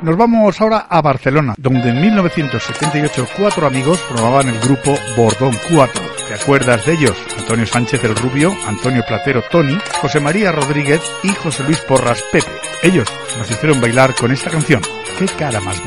Nos vamos ahora a Barcelona, donde en 1978 4 amigos formaban el grupo Bordón 4. ¿Te acuerdas de ellos? Antonio Sánchez el Rubio, Antonio Platero Tony, José María Rodríguez y José Luis Porras Pepe. Ellos nos hicieron bailar con esta canción. ¡Qué cara más bonita!